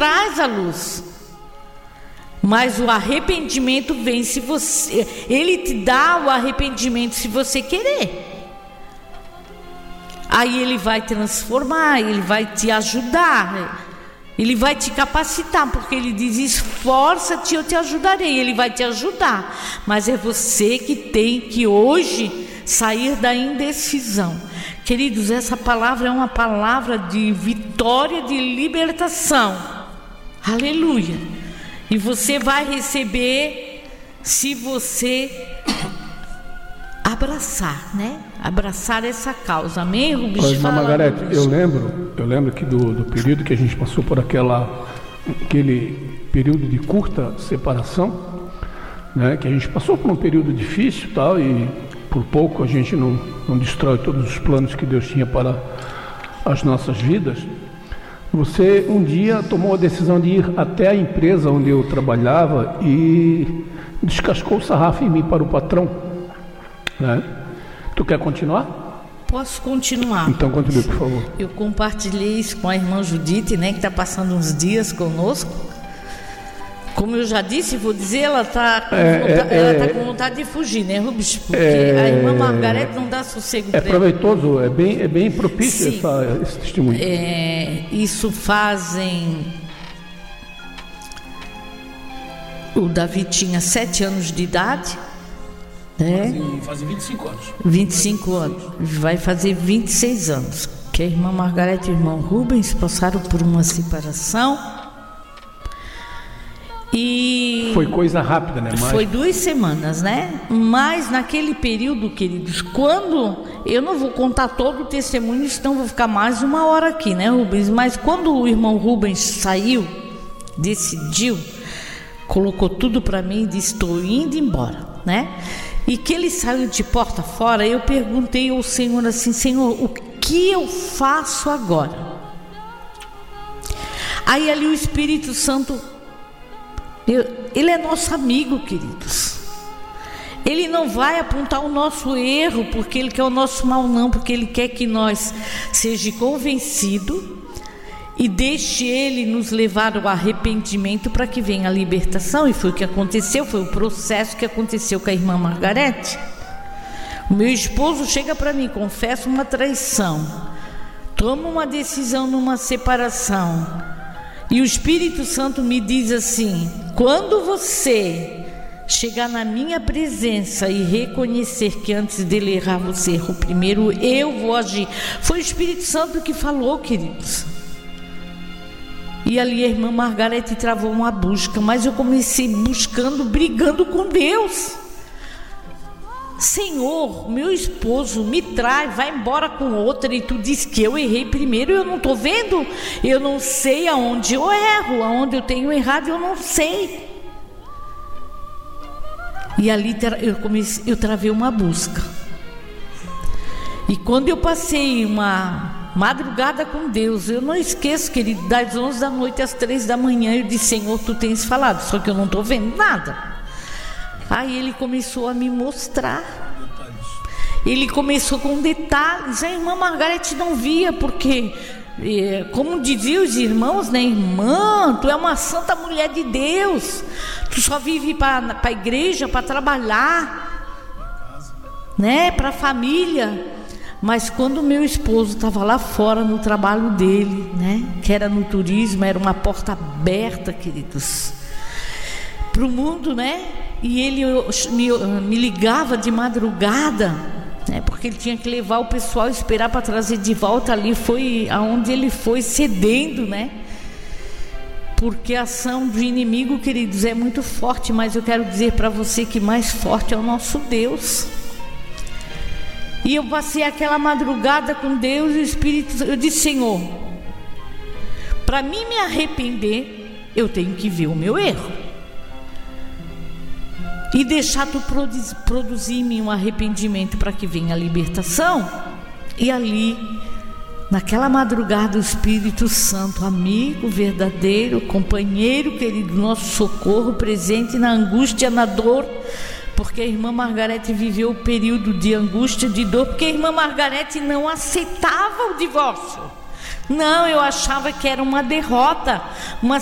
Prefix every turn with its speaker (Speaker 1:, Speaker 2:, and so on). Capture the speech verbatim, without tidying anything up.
Speaker 1: traz a luz. Mas o arrependimento vem se você... Ele te dá o arrependimento se você querer. Aí ele vai transformar, ele vai te ajudar, ele vai te capacitar, porque ele diz: esforça-te, eu te ajudarei. Ele vai te ajudar, mas é você que tem que hoje sair da indecisão. Queridos, essa palavra é uma palavra de vitória, de libertação. Aleluia. E você vai receber se você abraçar, né? Abraçar essa causa. Amém, Rubens?
Speaker 2: Irmã Margarete, eu lembro, eu lembro que do, do período que a gente passou por aquela, aquele período de curta separação, né? Que a gente passou por um período difícil e tal, e por pouco a gente não, não destrói todos os planos que Deus tinha para as nossas vidas. Você um dia tomou a decisão de ir até a empresa onde eu trabalhava e descascou o sarrafo em mim para o patrão, né? Tu quer continuar?
Speaker 1: Posso continuar.
Speaker 2: Então continue, por favor.
Speaker 1: Eu compartilhei isso com a irmã Judite, né, que está passando uns dias conosco. Como eu já disse, vou dizer, ela está com,
Speaker 2: é,
Speaker 1: vontade,
Speaker 2: é,
Speaker 1: ela tá
Speaker 2: é,
Speaker 1: com vontade de fugir, né, Rubens? Porque
Speaker 2: é,
Speaker 1: a irmã Margarete não dá sossego para
Speaker 2: ela. É proveitoso, é bem, é bem propício essa, esse testemunho.
Speaker 1: É, isso fazem... O Davi tinha sete anos de idade, né?
Speaker 3: Fazem vinte e cinco anos.
Speaker 1: vinte e cinco anos. Vai fazer vinte e seis anos. Que a irmã Margarete e o irmão Rubens passaram por uma separação. E
Speaker 2: foi coisa rápida, né? Mas...
Speaker 1: foi duas semanas, né? Mas naquele período, queridos, quando... Eu não vou contar todo o testemunho, senão vou ficar mais uma hora aqui, né, Rubens? Mas quando o irmão Rubens saiu, decidiu, colocou tudo para mim e disse: estou indo embora, né? E que ele saiu de porta fora, eu perguntei ao Senhor assim: Senhor, o que eu faço agora? Aí ali o Espírito Santo... Eu, ele é nosso amigo, queridos. Ele não vai apontar o nosso erro porque ele quer o nosso mal, não, porque ele quer que nós seja convencido e deixe ele nos levar ao arrependimento para que venha a libertação. E foi o que aconteceu, foi o processo que aconteceu com a irmã Margarete. O meu esposo chega para mim, confessa uma traição, toma uma decisão numa separação. E o Espírito Santo me diz assim: quando você chegar na minha presença e reconhecer que antes dele errar você errou primeiro, eu vou agir. Foi o Espírito Santo que falou, queridos. E ali a irmã Margarete travou uma busca, mas eu comecei buscando, brigando com Deus. Senhor, meu esposo me trai, vai embora com outra, e tu diz que eu errei primeiro. Eu não estou vendo, eu não sei aonde eu erro, aonde eu tenho errado, eu não sei. E ali eu comecei, eu travei uma busca. E quando eu passei uma madrugada com Deus, eu não esqueço, querido, das onze da noite às três da manhã, eu disse: Senhor, tu tens falado, só que eu não estou vendo nada. Aí ele começou a me mostrar. Ele começou com detalhes. A irmã Margarete não via, porque, como diziam os irmãos, né? Irmã, tu é uma santa mulher de Deus. Tu só vive para a igreja, para trabalhar, né? Para a família. Mas quando meu esposo estava lá fora no trabalho dele, né? Que era no turismo, era uma porta aberta, queridos, para o mundo, né? E ele me, me ligava de madrugada, né, porque ele tinha que levar o pessoal, esperar para trazer de volta. Ali foi aonde ele foi cedendo, né? Porque a ação do inimigo, queridos, é muito forte, mas eu quero dizer para você que mais forte é o nosso Deus. E eu passei aquela madrugada com Deus e o Espírito, eu disse: Senhor, para mim me arrepender, eu tenho que ver o meu erro e deixar tu produzir, produzir em mim um arrependimento para que venha a libertação. E ali, naquela madrugada, o Espírito Santo, amigo verdadeiro, companheiro querido, nosso socorro, presente na angústia, na dor, porque a irmã Margarete viveu o período de angústia, de dor, porque a irmã Margarete não aceitava o divórcio. Não, eu achava que era uma derrota, uma